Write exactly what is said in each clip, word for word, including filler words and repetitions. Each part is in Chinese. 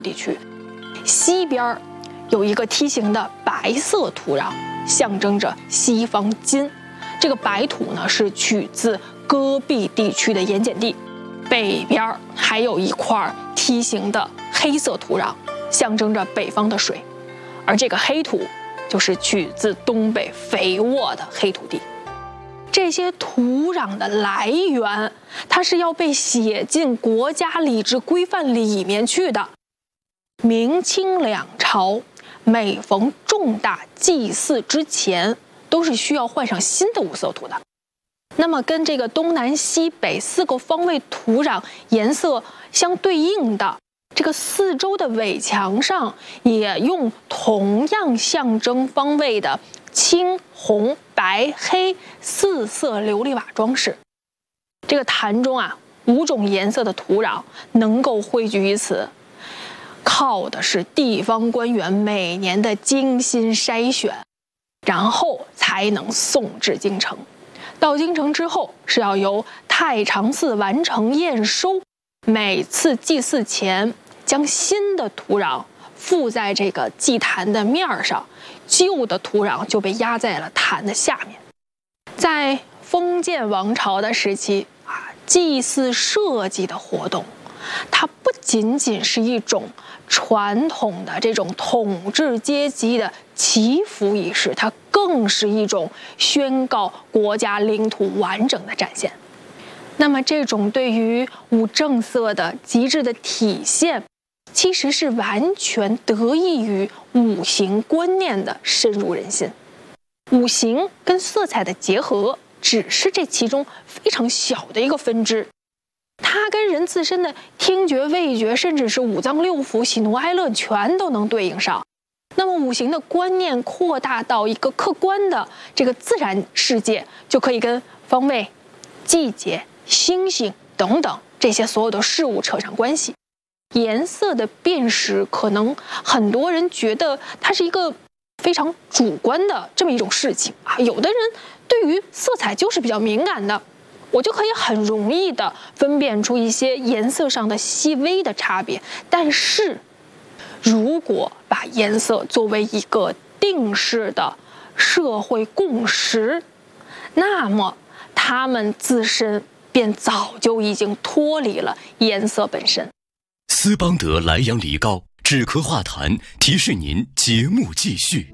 地区，西边有一个梯形的白色土壤，象征着西方金。这个白土呢是取自戈壁地区的盐碱地。北边还有一块梯形的黑色土壤，象征着北方的水。而这个黑土就是取自东北肥沃的黑土地。这些土壤的来源，它是要被写进国家礼制规范里面去的。明清两朝每逢重大祭祀之前，都是需要换上新的五色土的。那么跟这个东南西北四个方位土壤颜色相对应的，这个四周的围墙上也用同样象征方位的青、红、白、黑四色琉璃瓦装饰。这个坛中啊，五种颜色的土壤能够汇聚于此，靠的是地方官员每年的精心筛选，然后才能送至京城。到京城之后，是要由太常寺完成验收，每次祭祀前将新的土壤附在这个祭坛的面上，旧的土壤就被压在了坛的下面。在封建王朝的时期啊，祭祀社稷的活动，它不仅仅是一种传统的这种统治阶级的祈福仪式，它更是一种宣告国家领土完整的展现。那么这种对于五正色的极致的体现，其实是完全得益于五行观念的深入人心。五行跟色彩的结合，只是这其中非常小的一个分支，它跟人自身的听觉、味觉，甚至是五脏六腑、喜怒哀乐全都能对应上。那么五行的观念扩大到一个客观的这个自然世界，就可以跟方位、季节、星星等等这些所有的事物扯上关系。颜色的辨识，可能很多人觉得它是一个非常主观的这么一种事情啊。有的人对于色彩就是比较敏感的，我就可以很容易的分辨出一些颜色上的细微的差别。但是如果把颜色作为一个定式的社会共识，那么它们自身便早就已经脱离了颜色本身。 斯邦德莱阳梨膏止咳化痰，提示您节目继续。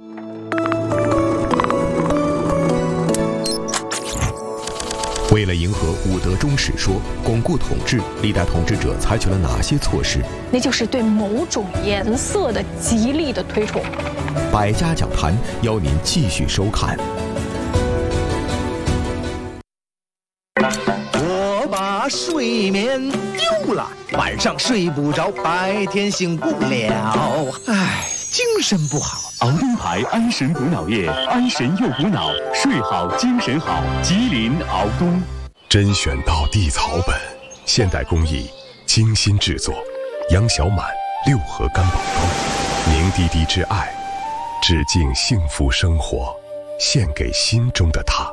为了迎合武德中史说，巩固统治，历代统治者采取了哪些措施？ 那就是对某种颜色的极力的推崇。 百家讲坛邀您继续收看。 我把睡眠丢了，晚上睡不着，白天醒不了，唉，精神不好。 熬灯牌安神补脑液，安神又补脑，睡好精神好。吉林熬东， 甄选到地草本，现代工艺，精心制作。杨小满六合干宝汤，凝滴滴之爱，致敬幸福生活，献给心中的他。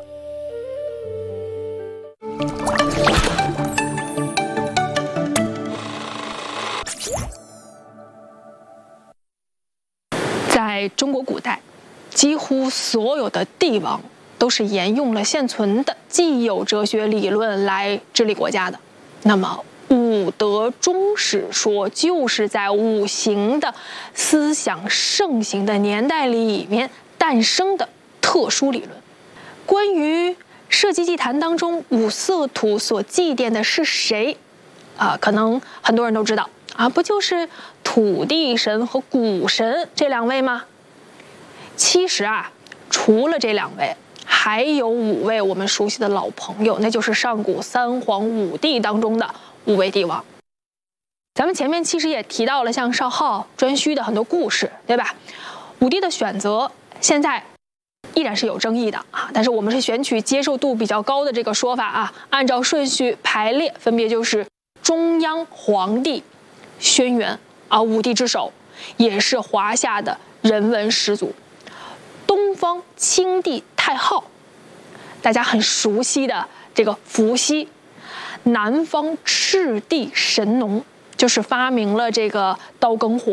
在中国古代，几乎所有的帝王都是沿用了现存的既有哲学理论来治理国家的。那么武德中史说就是在五行的思想盛行的年代里面诞生的特殊理论。关于社稷祭坛当中五色土所祭奠的是谁啊？可能很多人都知道啊，不就是土地神和谷神这两位吗？其实啊，除了这两位，还有五位我们熟悉的老朋友，那就是上古三皇五帝当中的五位帝王。咱们前面其实也提到了像少昊、颛顼的很多故事，对吧？五帝的选择现在依然是有争议的啊，但是我们是选取接受度比较高的这个说法啊，按照顺序排列，分别就是中央皇帝轩辕啊，五帝之首，也是华夏的人文始祖；东方青帝太昊，大家很熟悉的这个伏羲；南方赤帝神农，就就是发明了这个刀耕火。